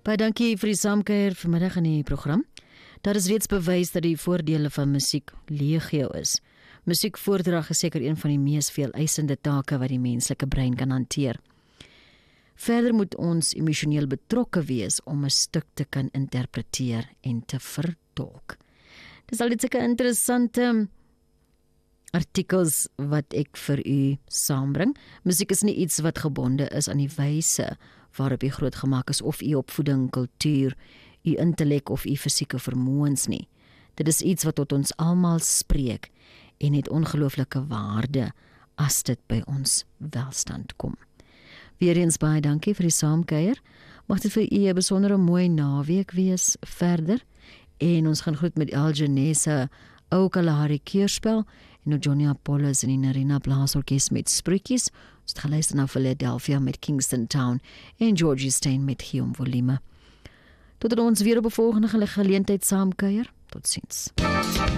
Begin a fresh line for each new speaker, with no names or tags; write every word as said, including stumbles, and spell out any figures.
Baie dankie vir die saamkuier vanmiddag in die program. Daar is reeds bewys dat die voordele van musiek legio is. Musiekvoordrag is seker een van die mees veeleisende take wat die menslike brein kan hanteer. Verder moet ons emosioneel betrokke wees om 'n stuk te kan interpreteer en te vertolk. Dis al dit seker interessante artikels wat ek vir u saambring. Musiek is nie iets wat gebonde is aan die wyse waarop jy grootgemaak is of u opvoeding, kultuur, u intellek of u fisieke vermoëns nie. Dit is iets wat tot ons almal spreek en het ongelooflike waarde as dit by ons welstand kom. Weereens baie dankie vir die saamkuier. Mag dit vir u 'n besondere mooi naweek wees verder. En ons gaan groet met El Janessa ou Kalahari keurspel en nou Johnny Apollos en die Narina Blaasorkes met Spreekies. Ons het geluister na Philadelphia met Kingston Town en Georgie Stein met Guillaume Volime. Tot ons weer op 'n volgende geleentheid saamkuier. Totsiens.